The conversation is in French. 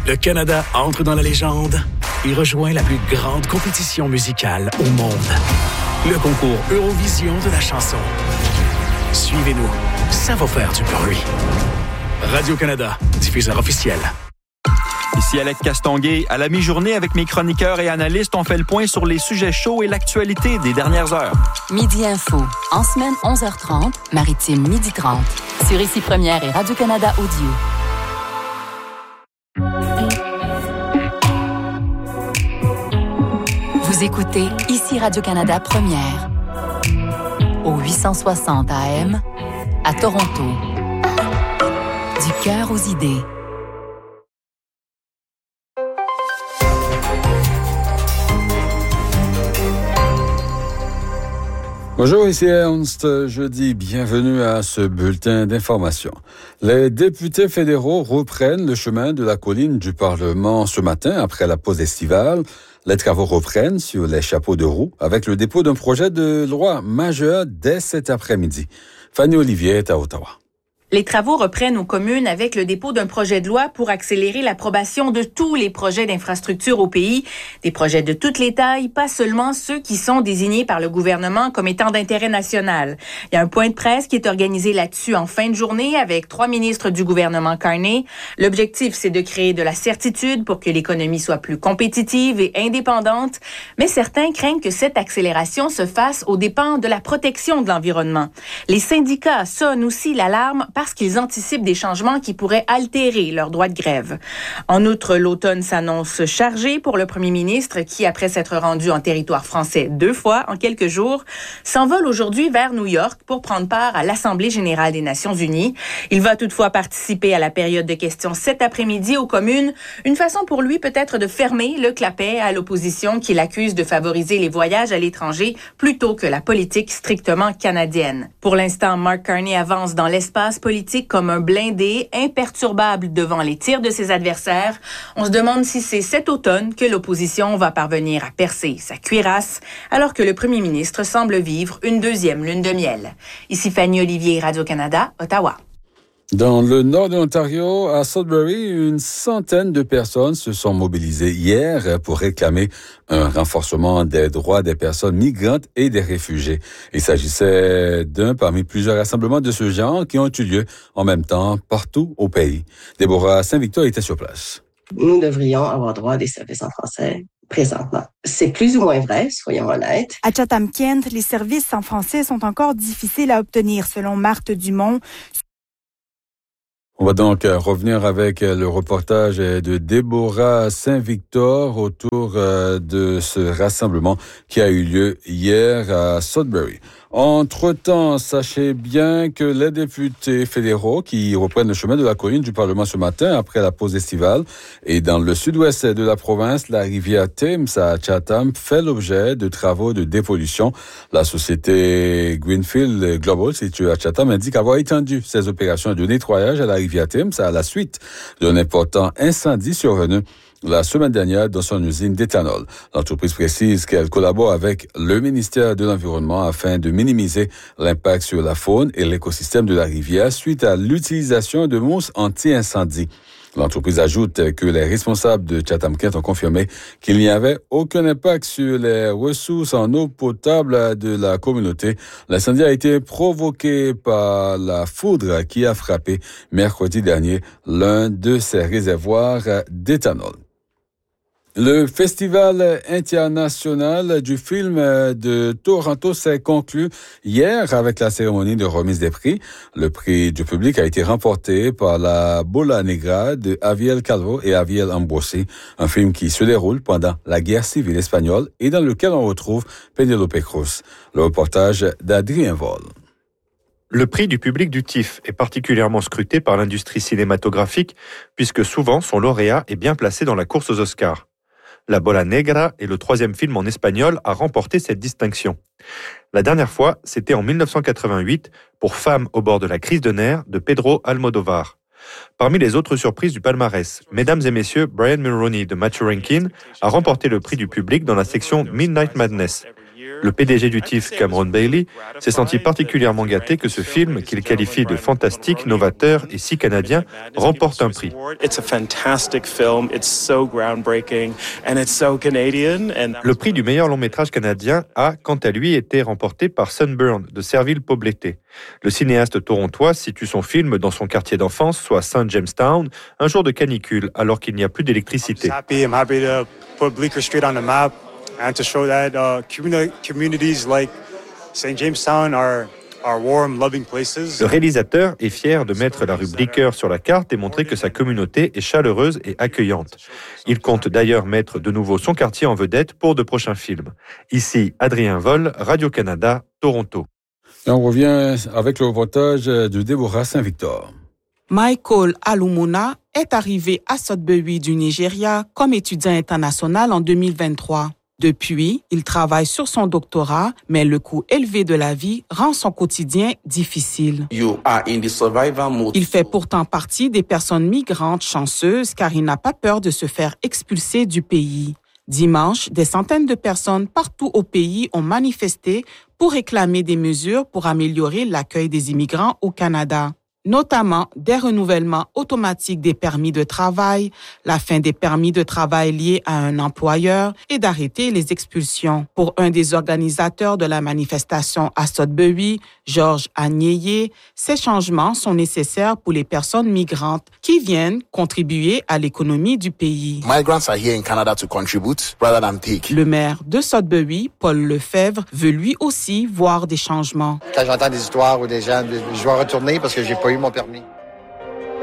Le Canada entre dans la légende et rejoint la plus grande compétition musicale au monde. Le concours Eurovision de la chanson. Suivez-nous, ça va faire du bruit. Radio-Canada, diffuseur officiel. Ici Alec Castonguay. À la mi-journée, avec mes chroniqueurs et analystes, on fait le point sur les sujets chauds et l'actualité des dernières heures. Midi Info, en semaine 11h30, maritime 12h30. Sur Ici Première et Radio-Canada Audio. Vous écoutez Ici Radio-Canada Première. Au 860 AM, à Toronto. Du cœur aux idées. Bonjour, ici Ernst. Jeudi, bienvenue à ce bulletin d'information. Les députés fédéraux reprennent le chemin de la colline du Parlement ce matin après la pause estivale. Les travaux reprennent sur les chapeaux de roue avec le dépôt d'un projet de loi majeur dès cet après-midi. Fanny Olivier est à Ottawa. Les travaux reprennent aux communes avec le dépôt d'un projet de loi pour accélérer l'approbation de tous les projets d'infrastructure au pays. Des projets de toutes les tailles, pas seulement ceux qui sont désignés par le gouvernement comme étant d'intérêt national. Il y a un point de presse qui est organisé là-dessus en fin de journée avec 3 ministres du gouvernement Carney. L'objectif, c'est de créer de la certitude pour que l'économie soit plus compétitive et indépendante. Mais certains craignent que cette accélération se fasse aux dépens de la protection de l'environnement. Les syndicats sonnent aussi l'alarme parce qu'ils anticipent des changements qui pourraient altérer leur droit de grève. En outre, l'automne s'annonce chargé pour le premier ministre qui, après s'être rendu en territoire français 2 fois en quelques jours, s'envole aujourd'hui vers New York pour prendre part à l'Assemblée générale des Nations unies. Il va toutefois participer à la période de questions cet après-midi aux communes, une façon pour lui peut-être de fermer le clapet à l'opposition qui l'accuse de favoriser les voyages à l'étranger plutôt que la politique strictement canadienne. Pour l'instant, Mark Carney avance dans l'espace politique comme un blindé imperturbable devant les tirs de ses adversaires. On se demande si c'est cet automne que l'opposition va parvenir à percer sa cuirasse, alors que le premier ministre semble vivre une deuxième lune de miel. Ici Fanny Olivier, Radio-Canada, Ottawa. Dans le nord de l'Ontario, à Sudbury, une centaine de personnes se sont mobilisées hier pour réclamer un renforcement des droits des personnes migrantes et des réfugiés. Il s'agissait d'un parmi plusieurs rassemblements de ce genre qui ont eu lieu en même temps partout au pays. Déborah Saint-Victor était sur place. Nous devrions avoir droit à des services en français présentement. C'est plus ou moins vrai, soyons honnêtes. À Chatham-Kent, les services en français sont encore difficiles à obtenir, selon Marthe Dumont. On va donc revenir avec le reportage de Déborah Saint-Victor autour de ce rassemblement qui a eu lieu hier à Sudbury. Entre-temps, sachez bien que les députés fédéraux qui reprennent le chemin de la colline du Parlement ce matin après la pause estivale et dans le sud-ouest de la province, la rivière Thames à Chatham fait l'objet de travaux de dépollution. La société Greenfield Global, située à Chatham, indique avoir étendu ses opérations de nettoyage à la rivière Thames à la suite d'un important incendie survenu la semaine dernière dans son usine d'éthanol. L'entreprise précise qu'elle collabore avec le ministère de l'Environnement afin de minimiser l'impact sur la faune et l'écosystème de la rivière suite à l'utilisation de mousses anti-incendie. L'entreprise ajoute que les responsables de Chatham-Kent ont confirmé qu'il n'y avait aucun impact sur les ressources en eau potable de la communauté. L'incendie a été provoqué par la foudre qui a frappé mercredi dernier l'un de ces réservoirs d'éthanol. Le Festival international du film de Toronto s'est conclu hier avec la cérémonie de remise des prix. Le prix du public a été remporté par La Bola Negra de Aviel Calvo et Aviel Ambrossi, un film qui se déroule pendant la guerre civile espagnole et dans lequel on retrouve Penélope Cruz. Le reportage d'Adrien Vol. Le prix du public du TIFF est particulièrement scruté par l'industrie cinématographique puisque souvent son lauréat est bien placé dans la course aux Oscars. La Bola Negra est le 3e film en espagnol à remporter cette distinction. La dernière fois, c'était en 1988 pour Femmes au bord de la crise de nerfs de Pedro Almodóvar. Parmi les autres surprises du palmarès, mesdames et messieurs, Brian Mulroney de Matthew Rankin a remporté le prix du public dans la section Midnight Madness. Le PDG du TIFF, Cameron Bailey, s'est senti particulièrement gâté que ce film, qu'il qualifie de fantastique, novateur et si canadien, remporte un prix. Le prix du meilleur long-métrage canadien a, quant à lui, été remporté par Sunburn de Serville-Pobleté. Le cinéaste torontois situe son film dans son quartier d'enfance, soit St. Jamestown, un jour de canicule, alors qu'il n'y a plus d'électricité. And to show that communities like St. Jamestown are warm, loving places. Le réalisateur est fier de mettre la rue Bleecker sur la carte et montrer que sa communauté est chaleureuse et accueillante. Il compte d'ailleurs mettre de nouveau son quartier en vedette pour de prochains films. Ici, Adrien Vol, Radio-Canada, Toronto. Et on revient avec le reportage de Déborah Saint-Victor. Michael Alumuna est arrivé à Sudbury du Nigeria comme étudiant international en 2023. Depuis, il travaille sur son doctorat, mais le coût élevé de la vie rend son quotidien difficile. Il fait pourtant partie des personnes migrantes chanceuses car il n'a pas peur de se faire expulser du pays. Dimanche, des centaines de personnes partout au pays ont manifesté pour réclamer des mesures pour améliorer l'accueil des immigrants au Canada. Notamment des renouvellements automatiques des permis de travail, la fin des permis de travail liés à un employeur et d'arrêter les expulsions. Pour un des organisateurs de la manifestation à Sudbury, Georges Agneye, ces changements sont nécessaires pour les personnes migrantes qui viennent contribuer à l'économie du pays. Le maire de Sudbury, Paul Lefebvre, veut lui aussi voir des changements. Quand j'entends des histoires où des gens, je dois retourner parce que j'ai pas eu mon permis.